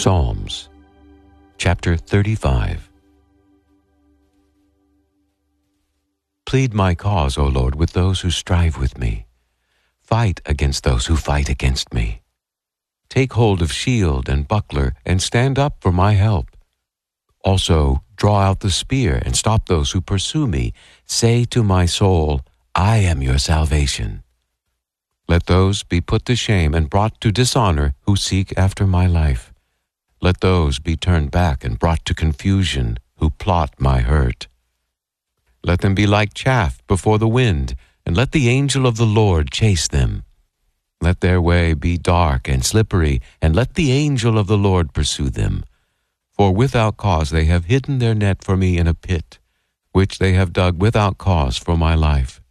Psalms, chapter 35. Plead my cause, O Lord, with those who strive with me. Fight against those who fight against me. Take hold of shield and buckler, and stand up for my help. Also, draw out the spear, and stop those who pursue me. Say to my soul, I am your salvation. Let those be put to shame and brought to dishonor who seek after my life. Let those be turned back and brought to confusion who plot my hurt. Let them be like chaff before the wind, and let the angel of the Lord chase them. Let their way be dark and slippery, and let the angel of the Lord pursue them. For without cause they have hidden their net for me in a pit, which they have dug without cause for my life.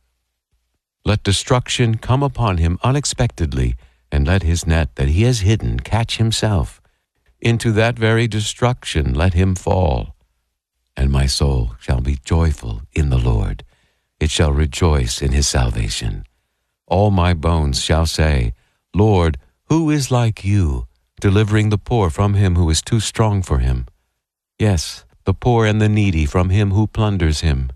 Let destruction come upon him unexpectedly, and let his net that he has hidden catch himself. Into that very destruction let him fall. And my soul shall be joyful in the Lord. It shall rejoice in his salvation. All my bones shall say, Lord, who is like you, delivering the poor from him who is too strong for him? Yes, the poor and the needy from him who plunders him.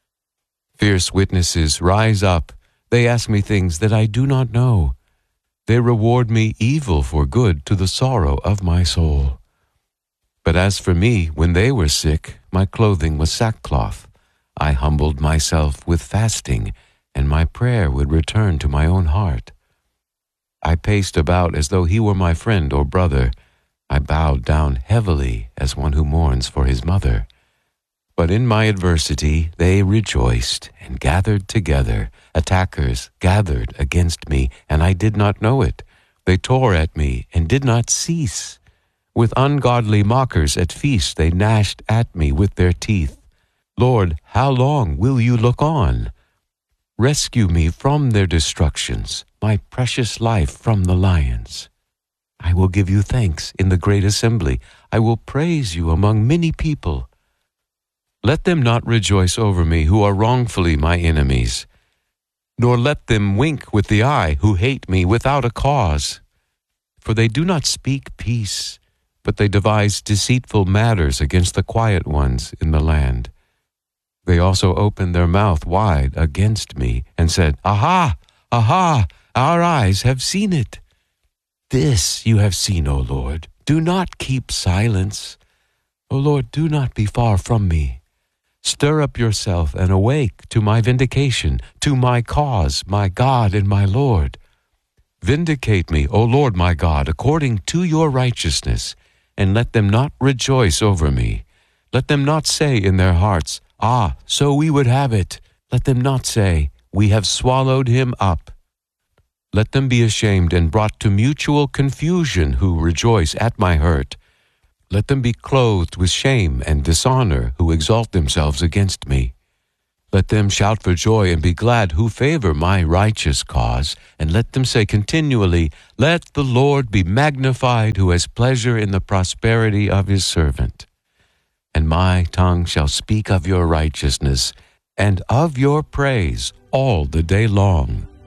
Fierce witnesses rise up. They ask me things that I do not know. They reward me evil for good to the sorrow of my soul. But as for me, when they were sick, my clothing was sackcloth. I humbled myself with fasting, and my prayer would return to my own heart. I paced about as though he were my friend or brother. I bowed down heavily as one who mourns for his mother. But in my adversity they rejoiced and gathered together. Attackers gathered against me, and I did not know it. They tore at me and did not cease. With ungodly mockers at feast they gnashed at me with their teeth. Lord, how long will you look on? Rescue me from their destructions, my precious life from the lions. I will give you thanks in the great assembly. I will praise you among many people. Let them not rejoice over me who are wrongfully my enemies, nor let them wink with the eye who hate me without a cause. For they do not speak peace, but they devise deceitful matters against the quiet ones in the land. They also opened their mouth wide against me and said, Aha! Aha! Our eyes have seen it. This you have seen, O Lord. Do not keep silence. O Lord, do not be far from me. Stir up yourself and awake to my vindication, to my cause, my God and my Lord. Vindicate me, O Lord my God, according to your righteousness, and let them not rejoice over me. Let them not say in their hearts, Ah, so we would have it. Let them not say, We have swallowed him up. Let them be ashamed and brought to mutual confusion who rejoice at my hurt. Let them be clothed with shame and dishonor who exalt themselves against me. Let them shout for joy and be glad who favor my righteous cause, and let them say continually, Let the Lord be magnified who has pleasure in the prosperity of his servant. And my tongue shall speak of your righteousness and of your praise all the day long.